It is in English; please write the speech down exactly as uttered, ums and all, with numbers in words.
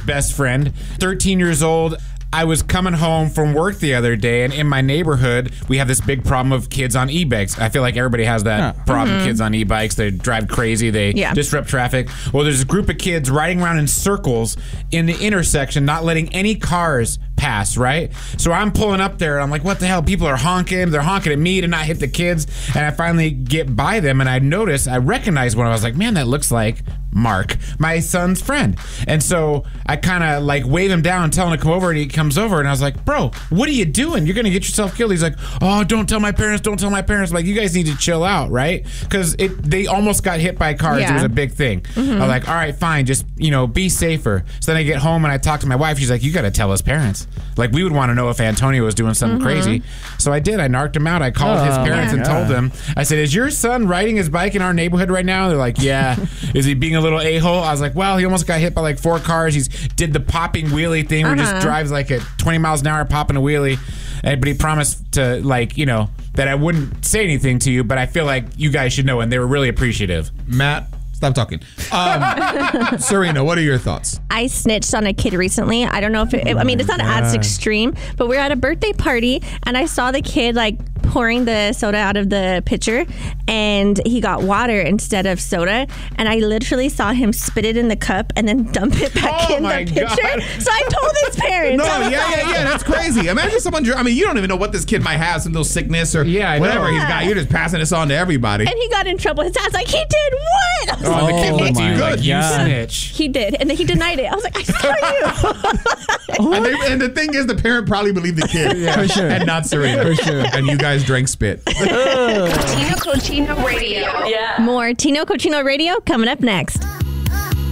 best friend, thirteen years old. I was coming home from work the other day, and in my neighborhood, we have this big problem of kids on e-bikes. I feel like everybody has that Huh. problem. Mm-hmm. Kids on e-bikes, they drive crazy, they Yeah. disrupt traffic. Well, there's a group of kids riding around in circles in the intersection, not letting any cars pass, right? So I'm pulling up there, and I'm like, what the hell? People are honking. They're honking at me to not hit the kids. And I finally get by them, and I notice, I recognize one. I was like, man, that looks like Mark, my son's friend. And so I kind of like wave him down, tell him to come over, and he comes over, and I was like, bro, what are you doing? You're going to get yourself killed. He's like, oh, don't tell my parents, don't tell my parents. I'm like, you guys need to chill out, right? Because it they almost got hit by cars. Yeah. It was a big thing. Mm-hmm. I was like, all right, fine, just, you know, be safer. So then I get home, and I talk to my wife. She's like, you got to tell his parents. Like, we would want to know if Antonio was doing something Mm-hmm. crazy. So I did. I narked him out. I called Oh, his parents my and God. told them, I said, is your son riding his bike in our neighborhood right now? They're like, yeah. Is he being a little a-hole? I was like, well, he almost got hit by like four cars. He's did the popping wheelie thing where he just Uh-huh. drives like at twenty miles an hour popping a wheelie. And, but he promised to, like, you know, that I wouldn't say anything to you, but I feel like you guys should know, and they were really appreciative. Matt, stop talking. Um, Serena, what are your thoughts? I snitched on a kid recently. I don't know if it, I mean, it's not as extreme, but we were at a birthday party and I saw the kid like pouring the soda out of the pitcher and he got water instead of soda. And I literally saw him spit it in the cup and then dump it back Oh in my the pitcher. God. So I told his parents. No, I was yeah, like, yeah, yeah. That's crazy. Imagine someone. dr- I mean, you don't even know what this kid might have, some little sickness or Yeah, I whatever know. he's got. You're just passing this on to everybody. And he got in trouble. His dad's like, he did what? I was Oh, like, the kid Oh looked at my you like, you God. snitch. he did. And then he denied it. I was like, I saw you. and, they, and the thing is, the parent probably believed the kid, For sure. and not Serena. For sure. And you guys drank spit. Tino Cochino Radio. More Tino Cochino Radio coming up next.